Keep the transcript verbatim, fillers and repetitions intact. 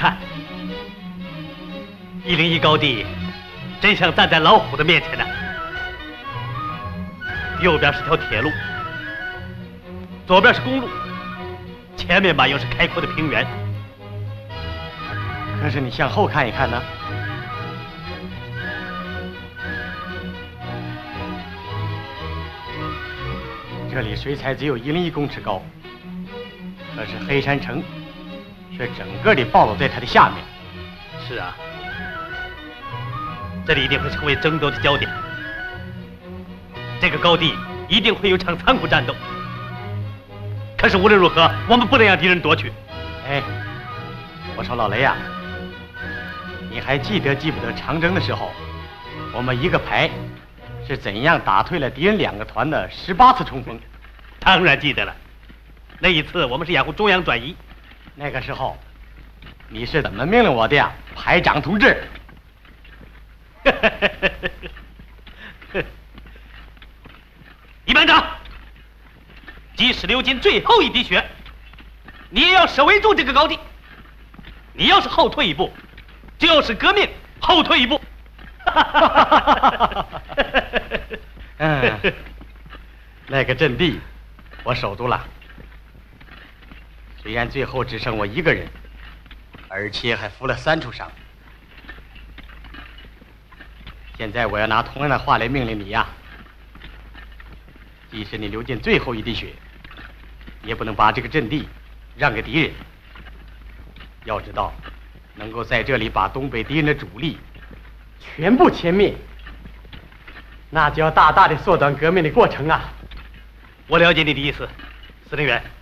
看，一零一高地真像站在老虎的面前呢。右边是条铁路，左边是公路，前面吧又是开阔的平原。 可是你向后看一看呢？这里水彩只有一零一公尺高，可是黑山城却整个地暴露在它的下面。 是啊，这里一定会成为争夺的焦点。这个高地一定会有场残酷战斗。可是无论如何，我们不能让敌人夺取。 哎，我说老雷呀、啊，你还记得记不得长征的时候，我们一个排是怎样打退了敌人两个团的十八次冲锋？ 当然记得了。那一次我们是掩护中央转移。 那个时候，你是怎么命令我的呀，排长同志？ 一班长，即使流尽最后一滴血，你也要守卫住这个高地。你要是后退一步，就是革命后退一步。 嗯，那个阵地我守住了，虽然最后只剩我一个人，而且还负了三处伤。现在我要拿同样的话来命令你呀，即使你流尽最后一滴血，也不能把这个阵地让给敌人。要知道，能够在这里把东北敌人的主力全部歼灭，那就要大大的缩短革命的过程啊！ 我了解你的意思，司令员。